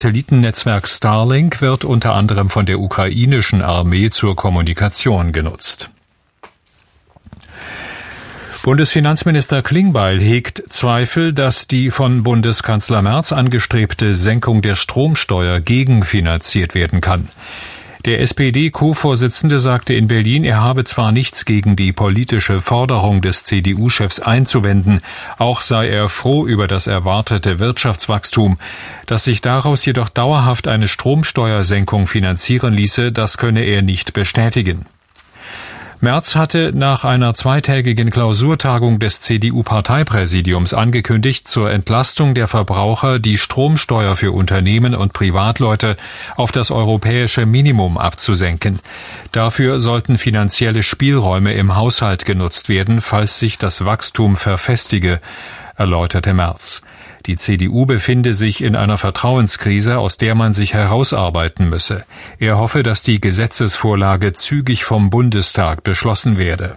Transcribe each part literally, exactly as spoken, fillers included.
Satellitennetzwerk Starlink wird unter anderem von der ukrainischen Armee zur Kommunikation genutzt. Bundesfinanzminister Klingbeil hegt Zweifel, dass die von Bundeskanzler Merz angestrebte Senkung der Stromsteuer gegenfinanziert werden kann. Der S P D-Co-Vorsitzende sagte in Berlin, er habe zwar nichts gegen die politische Forderung des C D U-Chefs einzuwenden, auch sei er froh über das erwartete Wirtschaftswachstum. Dass sich daraus jedoch dauerhaft eine Stromsteuersenkung finanzieren ließe, das könne er nicht bestätigen. Merz hatte nach einer zweitägigen Klausurtagung des C D U-Parteipräsidiums angekündigt, zur Entlastung der Verbraucher die Stromsteuer für Unternehmen und Privatleute auf das europäische Minimum abzusenken. Dafür sollten finanzielle Spielräume im Haushalt genutzt werden, falls sich das Wachstum verfestige, erläuterte Merz. Die C D U befinde sich in einer Vertrauenskrise, aus der man sich herausarbeiten müsse. Er hoffe, dass die Gesetzesvorlage zügig vom Bundestag beschlossen werde.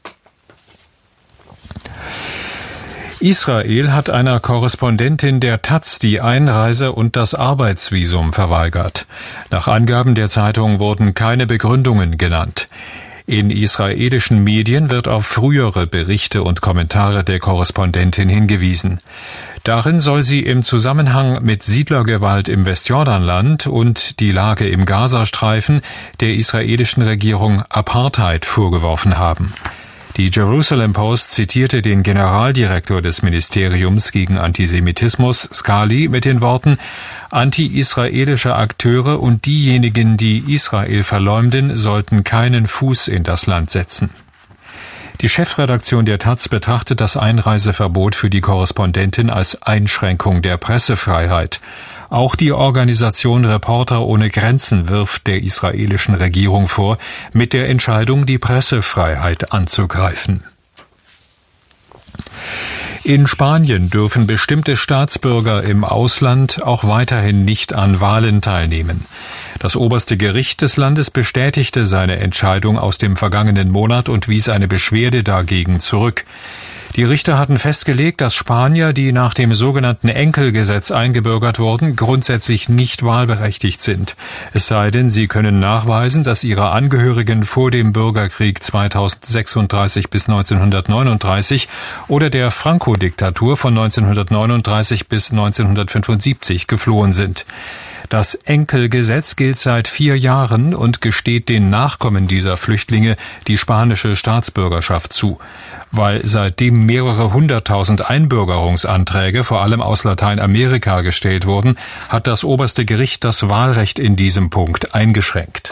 Israel hat einer Korrespondentin der Taz die Einreise und das Arbeitsvisum verweigert. Nach Angaben der Zeitung wurden keine Begründungen genannt. In israelischen Medien wird auf frühere Berichte und Kommentare der Korrespondentin hingewiesen. Darin soll sie im Zusammenhang mit Siedlergewalt im Westjordanland und die Lage im Gazastreifen der israelischen Regierung Apartheid vorgeworfen haben. Die Jerusalem Post zitierte den Generaldirektor des Ministeriums gegen Antisemitismus, Scali, mit den Worten: Anti-israelische Akteure und diejenigen, die Israel verleumden, sollten keinen Fuß in das Land setzen. Die Chefredaktion der Taz betrachtet das Einreiseverbot für die Korrespondentin als Einschränkung der Pressefreiheit. Auch die Organisation Reporter ohne Grenzen wirft der israelischen Regierung vor, mit der Entscheidung die Pressefreiheit anzugreifen. In Spanien dürfen bestimmte Staatsbürger im Ausland auch weiterhin nicht an Wahlen teilnehmen. Das oberste Gericht des Landes bestätigte seine Entscheidung aus dem vergangenen Monat und wies eine Beschwerde dagegen zurück. Die Richter hatten festgelegt, dass Spanier, die nach dem sogenannten Enkelgesetz eingebürgert wurden, grundsätzlich nicht wahlberechtigt sind. Es sei denn, sie können nachweisen, dass ihre Angehörigen vor dem Bürgerkrieg zweitausendsechsunddreißig bis neunzehnhundertneununddreißig oder der Franco-Diktatur von neunzehnhundertneununddreißig bis neunzehnhundertfünfundsiebzig geflohen sind. Das Enkelgesetz gilt seit vier Jahren und gesteht den Nachkommen dieser Flüchtlinge die spanische Staatsbürgerschaft zu. Weil seitdem mehrere hunderttausend Einbürgerungsanträge, vor allem aus Lateinamerika, gestellt wurden, hat das oberste Gericht das Wahlrecht in diesem Punkt eingeschränkt.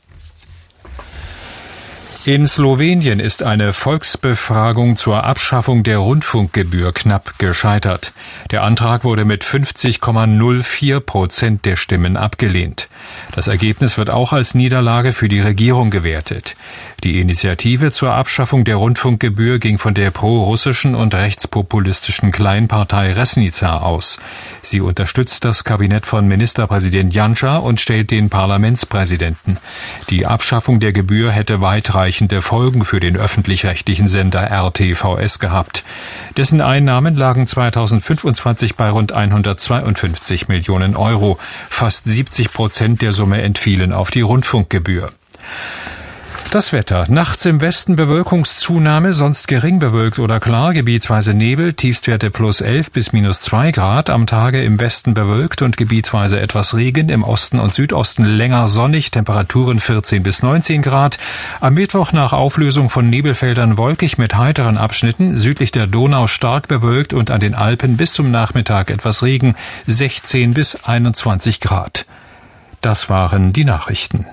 In Slowenien ist eine Volksbefragung zur Abschaffung der Rundfunkgebühr knapp gescheitert. Der Antrag wurde mit fünfzig Komma null vier Prozent der Stimmen abgelehnt. Das Ergebnis wird auch als Niederlage für die Regierung gewertet. Die Initiative zur Abschaffung der Rundfunkgebühr ging von der pro-russischen und rechtspopulistischen Kleinpartei Resnica aus. Sie unterstützt das Kabinett von Ministerpräsident Janša und stellt den Parlamentspräsidenten. Die Abschaffung der Gebühr hätte weitreichende Folgen für den öffentlich-rechtlichen Sender R T V S gehabt. Dessen Einnahmen lagen zweitausendfünfundzwanzig bei rund hundertzweiundfünfzig Millionen Euro. Fast siebzig Prozent der Summe entfielen auf die Rundfunkgebühr. Das Wetter. Nachts im Westen Bewölkungszunahme, sonst gering bewölkt oder klar, gebietsweise Nebel, Tiefstwerte plus elf bis minus zwei Grad. Am Tage im Westen bewölkt und gebietsweise etwas Regen, im Osten und Südosten länger sonnig, Temperaturen vierzehn bis neunzehn Grad. Am Mittwoch nach Auflösung von Nebelfeldern wolkig mit heiteren Abschnitten, südlich der Donau stark bewölkt und an den Alpen bis zum Nachmittag etwas Regen, sechzehn bis einundzwanzig Grad. Das waren die Nachrichten.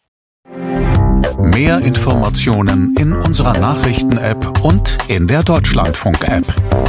Mehr Informationen in unserer Nachrichten-App und in der Deutschlandfunk-App.